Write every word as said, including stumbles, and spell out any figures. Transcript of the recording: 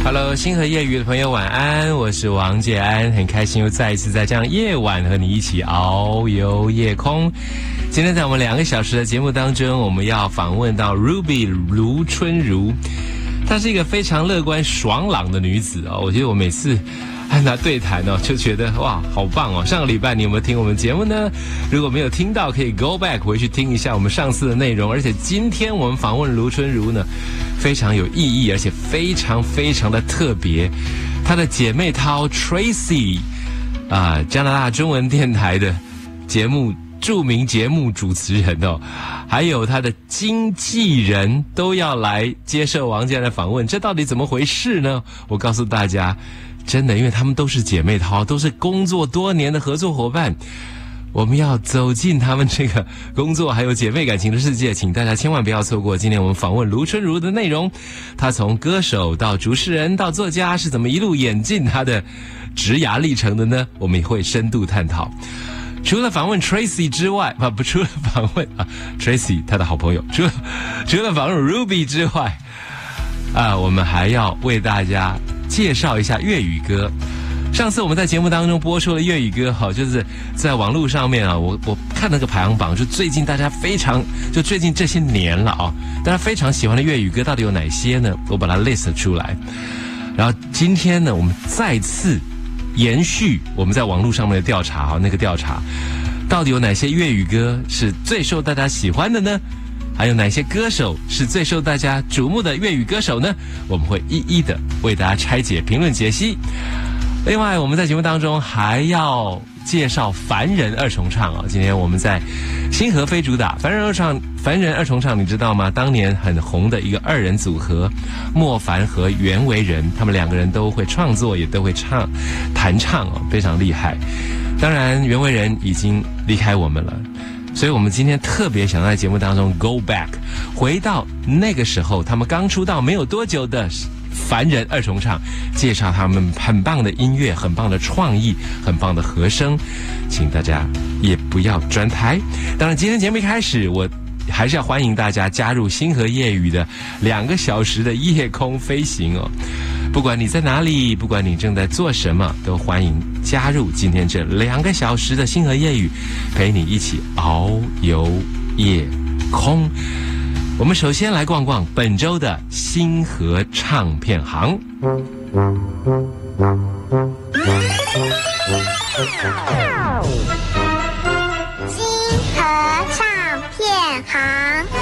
Hello， 星河夜语的朋友晚安，我是王建安，很开心又再一次在这样夜晚和你一起遨游夜空。今天在我们两个小时的节目当中，我们要访问到 Ruby 卢春如，她是一个非常乐观爽朗的女子哦。我觉得我每次和她对谈哦，就觉得哇，好棒哦！上个礼拜你有没有听我们节目呢？如果没有听到，可以 go back 回去听一下我们上次的内容。而且今天我们访问卢春如呢，非常有意义，而且非常非常的特别。她的姐妹淘 Tracy 啊、呃，加拿大中文电台的节目著名节目主持人哦，还有她的经纪人都要来接受王建安的访问，这到底怎么回事呢？我告诉大家，真的，因为她们都是姐妹淘，都是工作多年的合作伙伴。我们要走进他们这个工作还有姐妹感情的世界，请大家千万不要错过今天我们访问卢春如的内容。她从歌手到主持人到作家，是怎么一路演进她的职涯历程的呢？我们也会深度探讨。除了访问 Tracy 之外，啊不，除了访问啊 Tracy 她的好朋友，除了除了访问 Ruby 之外，啊，我们还要为大家介绍一下粤语歌。上次我们在节目当中播出了粤语歌，好，就是在网络上面啊，我我看那个排行榜，就最近大家非常，就最近这些年了啊，大家非常喜欢的粤语歌到底有哪些呢？我把它 list 出来。然后今天呢，我们再次延续我们在网络上面的调查啊，那个调查到底有哪些粤语歌是最受大家喜欢的呢？还有哪些歌手是最受大家瞩目的粤语歌手呢？我们会一一的为大家拆解、评论、解析。另外，我们在节目当中还要介绍凡人二重唱啊。今天我们在星河非主打凡人二唱，凡人二重唱，你知道吗？当年很红的一个二人组合，莫凡和袁惟仁，他们两个人都会创作，也都会唱、弹唱哦，非常厉害。当然，袁惟仁已经离开我们了。所以我们今天特别想在节目当中 go back 回到那个时候，他们刚出道没有多久的凡人二重唱，介绍他们很棒的音乐、很棒的创意、很棒的和声，请大家也不要转台。当然今天节目一开始，我还是要欢迎大家加入星河夜语的两个小时的夜空飞行哦。不管你在哪里，不管你正在做什么，都欢迎加入今天这两个小时的星河夜语，陪你一起遨游夜空。我们首先来逛逛本周的星河唱片行。 星河唱片行。